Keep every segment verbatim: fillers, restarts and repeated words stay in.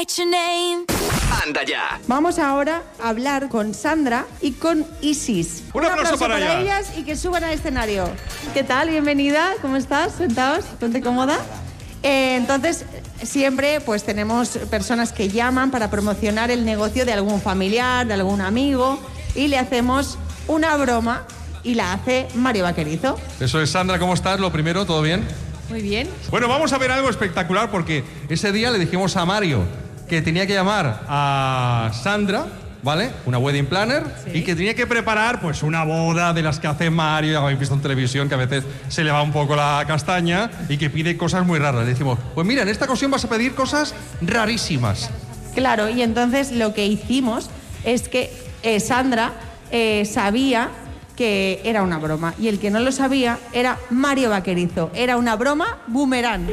write your name. Anda ya. Vamos ahora a hablar con Sandra y con Isis. Un aplauso para para ellas. ellas y que suban al escenario. ¿Qué tal? Bienvenida. ¿Cómo estás? Sentaos. Ponte cómoda. Eh, entonces, siempre pues tenemos personas que llaman para promocionar el negocio de algún familiar, de algún amigo, y le hacemos una broma y la hace Mario Vaquerizo. Eso es, Sandra, ¿cómo estás? Lo primero, ¿todo bien? Muy bien. Bueno, vamos a ver algo espectacular porque ese día le dijimos a Mario que tenía que llamar a Sandra, ¿vale? Una wedding planner, sí. Y que tenía que preparar pues una boda de las que hace Mario, ya habéis visto en televisión que a veces se le va un poco la castaña y que pide cosas muy raras. Le decimos, pues mira, en esta ocasión vas a pedir cosas rarísimas. Claro, y entonces lo que hicimos es que eh, Sandra eh, sabía que era una broma y el que no lo sabía era Mario Vaquerizo. Era una broma boomerang.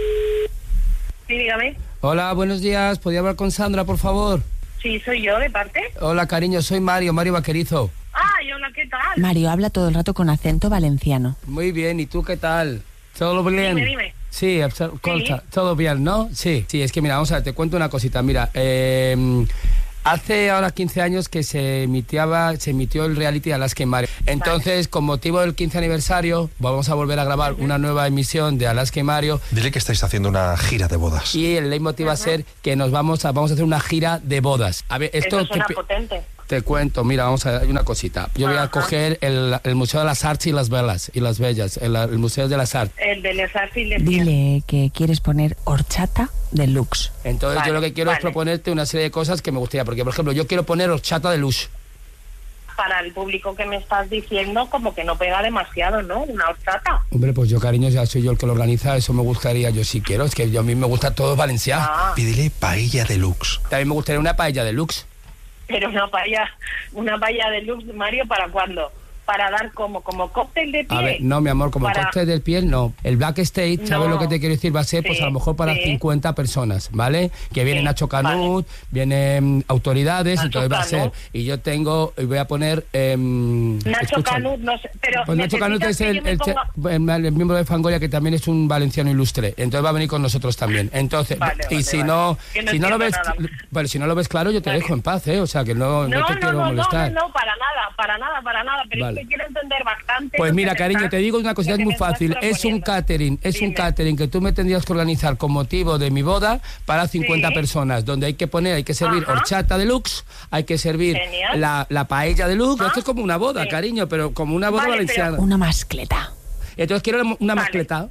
Sí, dígame. Hola, buenos días. ¿Podría hablar con Sandra, por favor? Sí, soy yo, ¿de parte? Hola, cariño, soy Mario, Mario Vaquerizo. Ay, hola, ¿qué tal? Mario habla todo el rato con acento valenciano. Muy bien, ¿y tú qué tal? ¿Todo bien? Dime, dime. Sí, corta, todo bien, ¿no? Sí, sí, es que mira, vamos a ver, te cuento una cosita. Mira, eh... hace ahora quince años que se emitía, se emitió el reality Alaska y Mario. Entonces, vale, con motivo del quince aniversario, vamos a volver a grabar uh-huh. una nueva emisión de Alaska y Mario. Dile que estáis haciendo una gira de bodas. Y el leitmotiv uh-huh. va a ser que nos vamos a, vamos a hacer una gira de bodas. A ver, esto Eso suena te, potente. Te cuento, mira, vamos a hay una cosita. Yo voy a coger el, el Museo de las Arts y las Velas y las Bellas, el, el Museo de las Arts. El de las Arts y las Dile que quieres poner horchata deluxe. Entonces vale, yo lo que quiero vale. es proponerte una serie de cosas que me gustaría, porque por ejemplo yo quiero poner horchata deluxe. Para el público que me estás diciendo, como que no pega demasiado, ¿no? Una horchata. Hombre, pues yo, cariño, ya soy yo el que lo organiza, eso me gustaría, yo sí quiero, es que yo, a mí me gusta todo valenciano. Ah. Pídele paella deluxe. También me gustaría una paella deluxe. Pero una paella, una paella deluxe, Mario, ¿para cuándo? Para dar como, como cóctel de piel. A ver, no, mi amor, como para... cóctel de piel, no. El Black State, ¿sabes no. lo que te quiero decir? Va a ser, sí, pues a lo mejor para sí. cincuenta personas, ¿vale? Que viene sí, Nacho Canut, vale. vienen um, autoridades, Nacho entonces va a ser. Canut. Y yo tengo, y voy a poner... Eh, Nacho Canut, no sé, pero... Pues Nacho Canut es el, el, ponga... el, el miembro de Fangoria, que también es un valenciano ilustre, entonces va a venir con nosotros también. Entonces, vale, y vale, si vale. no, no si no lo ves, nada. bueno, si no lo ves claro, yo te vale. dejo en paz, ¿eh? O sea, que no, no, no te no, quiero no, molestar. No, no, no, para nada, para nada, para nada, pero vale. es que quiero entender bastante. Pues mira, te cariño, estás, te digo una cosita, es muy fácil. Es un catering, es Dime. un catering que tú me tendrías que organizar con motivo de mi boda para cincuenta sí. personas, donde hay que poner, hay que servir Ajá. horchata deluxe, hay que servir la, la paella deluxe. ¿Ah? Esto es como una boda, sí. cariño, pero como una boda vale, valenciana. Pero... Una mascleta. Entonces quiero una vale. mascleta.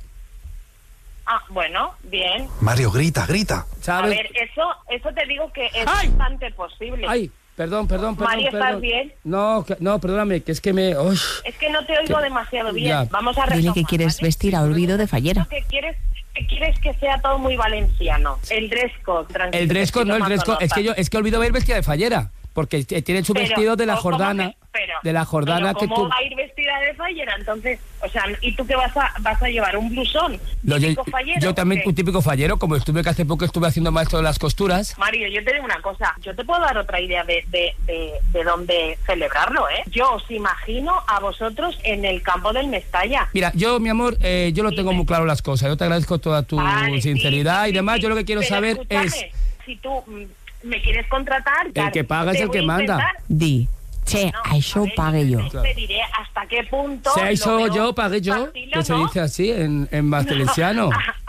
Ah, bueno, bien. Mario, grita, grita. ¿Sabes? A ver, eso, eso te digo que es ¡Ay! bastante posible. ¡Ay! Perdón, perdón, perdón. Mario, ¿estás perdón. bien? No, que, no, perdóname, que es que me... Uy. Es que no te oigo que... demasiado bien. Ya. Vamos a retomar, Dile que quieres ¿vale? vestir a olvido de fallera. Que quieres, que quieres que sea todo muy valenciano. El dress code, tranquilo. El dress code, no, el dress code. Es que yo, es que olvido ver vestida de fallera. Porque tiene su pero, vestido de la Jordana. Que, pero, de la Jordana pero que ¿cómo tú... va a ir vestida de fallera? Entonces, o sea, ¿y tú qué vas a vas a llevar? ¿Un blusón? Lo, ¿Típico yo, fallero? yo también ¿qué? un típico fallero, como estuve que hace poco estuve haciendo maestro de las costuras. Mario, yo te digo una cosa, yo te puedo dar otra idea de, de, de, de dónde celebrarlo, ¿eh? Yo os imagino a vosotros en el campo del Mestalla. Mira, yo, mi amor, eh, yo lo Dime. tengo muy claro las cosas. Yo te agradezco toda tu vale, sinceridad sí, sí, y demás. sí, Yo lo que quiero pero saber escúchame, es... Si tú mm, me quieres contratar... El que paga es el que manda. Di. Che, no, això ho pague jo. Te diré hasta qué punto... Si això yo, pague yo, vacilo, que se ¿no? dice así en, en valenciano.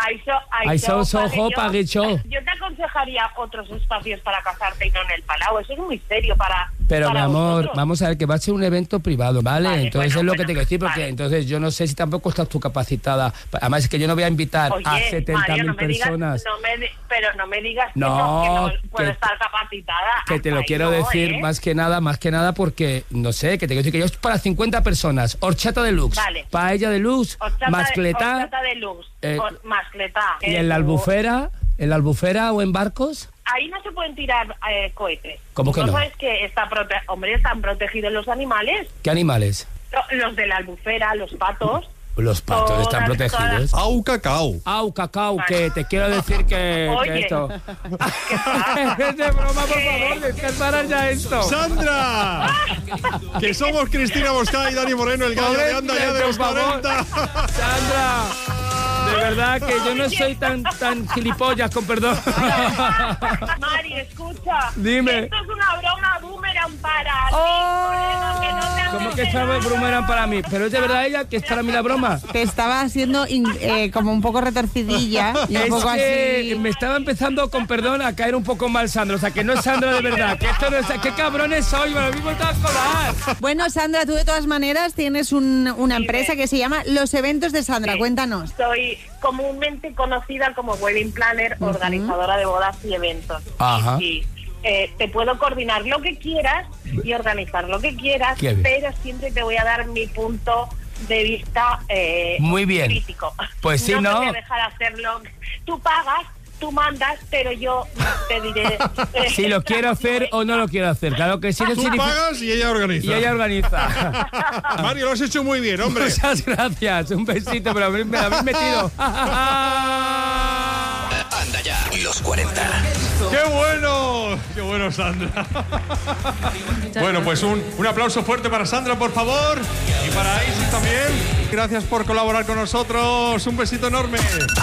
Això sojo, pague yo. Yo te aconsejaría otros espacios para casarte y no en el Palau. Eso es muy serio para... Pero para mi amor, vosotros. vamos a ver que va a ser un evento privado, ¿vale? Vale, entonces bueno, es lo bueno, que te quiero decir, porque vale. entonces yo no sé si tampoco estás tú capacitada. Además es que yo no voy a invitar Oye, a setenta mil Mario, no me personas. Digas, no me, pero no me digas que No, no, que no puedo que- estar capacitada. Que te lo Hasta quiero ahí no, decir ¿eh? más que nada, más que nada porque, no sé, que te quiero decir que yo es para cincuenta personas, horchata deluxe, Vale. paella deluxe, Horchata de- mascletá, horchata deluxe, eh, or- mascletá. y eh, en la o- albufera, en la albufera o en barcos. Ahí no se pueden tirar eh, cohetes. ¿Cómo que ¿No no? sabes que está prote- hombre, están protegidos los animales? ¿Qué animales? Lo- Los de la albufera, los patos. Los patos Todas, están protegidos. todas. Au, cacao. Au, cacao, que te quiero decir que, Oye. que esto... ¿Qué pasa? Es de broma, por ¿Qué? favor, es que parar ya esto. ¡Sandra! Que somos Cristina Bosca y Dani Moreno, el gallo de anda ya de los por favor. cuarenta. Sandra, de verdad que yo no soy tan tan gilipollas, con perdón. Mari, escucha. Dime. Esto es una broma boomerang para ti, Oh. moreno, que no te hagas ¿Cómo que de sabe nada. Brumeran para mí? ¿Pero es de verdad ella que es para mí la broma? Te estaba haciendo in- eh, como un poco retorcidilla y un Es poco que así. me estaba empezando, con perdón, a caer un poco mal Sandra. O sea, que no es Sandra de verdad. Que esto no es... ¡Qué cabrones soy! Me lo mismo está a colar. Bueno, Sandra, tú de todas maneras tienes un- una Dime. empresa que se llama Los Eventos de Sandra. Sí. Cuéntanos. Soy comúnmente conocida como wedding planner, organizadora de bodas y eventos. Ajá. Y eh, te puedo coordinar lo que quieras y organizar lo que quieras, Qué bien. pero siempre te voy a dar mi punto de vista eh, Muy bien. crítico. Pues sí, no ¿no? te voy a dejar hacerlo. Tú pagas, tú mandas, pero yo te diré eh, Si lo quiero hacer o no lo quiero hacer. Claro que sí, no Tú significa... pagas y ella organiza. Y ella organiza. Mario, lo has hecho muy bien, hombre. Muchas gracias. Un besito, pero me me lo habéis metido. Anda ya, los cuarenta. ¡Qué bueno! ¡Qué bueno, Sandra! Bueno, pues un, un aplauso fuerte para Sandra, por favor. Y para Isis también. Gracias por colaborar con nosotros. Un besito enorme.